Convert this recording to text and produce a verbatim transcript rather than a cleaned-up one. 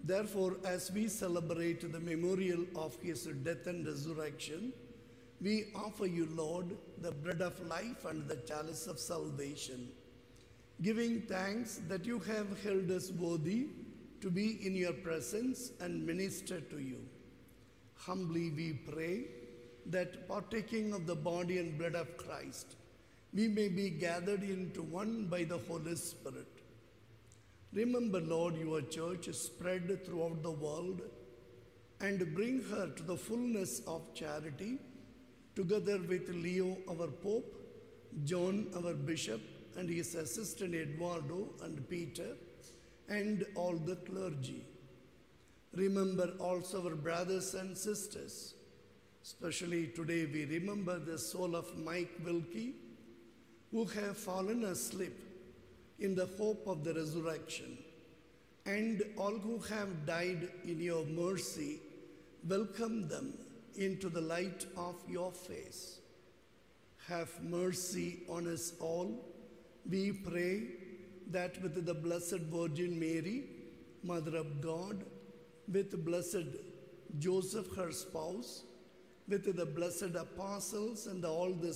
Therefore, as we celebrate the memorial of his death and resurrection, we offer you, Lord, the bread of life and the chalice of salvation, giving thanks that you have held us worthy to be in your presence and minister to you. Humbly we pray that partaking of the body and blood of Christ, we may be gathered into one by the Holy Spirit. Remember, Lord, your church spread throughout the world and bring her to the fullness of charity, together with Leo, our Pope, John, our Bishop, and his assistant Eduardo and Peter, and all the clergy. Remember also our brothers and sisters. Especially today we remember the soul of Mike Wilkie, who have fallen asleep in the hope of the resurrection, and all who have died in your mercy, welcome them into the light of your face. Have mercy on us all, we pray, that with the Blessed Virgin Mary, Mother of God, with blessed Joseph, her spouse, with the blessed apostles and all the